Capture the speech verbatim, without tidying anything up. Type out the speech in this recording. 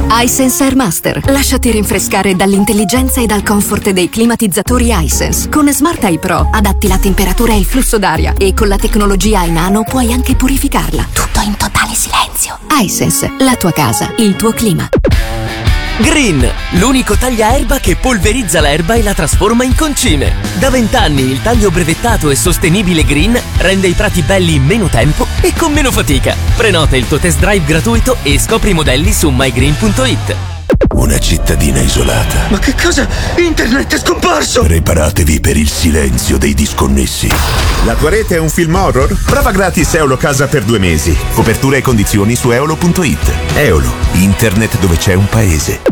iSense Airmaster. Lasciati rinfrescare dall'intelligenza e dal comfort dei climatizzatori iSense. Con Smart Eye Pro adatti la temperatura e il flusso d'aria e con la tecnologia iNano puoi anche purificarla. Tutto in totale silenzio. iSense, la tua casa, il tuo clima. Green, l'unico tagliaerba che polverizza l'erba e la trasforma in concime. Da vent'anni il taglio brevettato e sostenibile Green rende i prati belli in meno tempo e con meno fatica. Prenota il tuo test drive gratuito e scopri i modelli su my green punto it. Una cittadina isolata. Ma che cosa? Internet è scomparso! Preparatevi per il silenzio dei disconnessi. La tua rete è un film horror? Prova gratis Eolo Casa per due mesi. Copertura e condizioni su eolo punto it. Eolo, internet dove c'è un paese.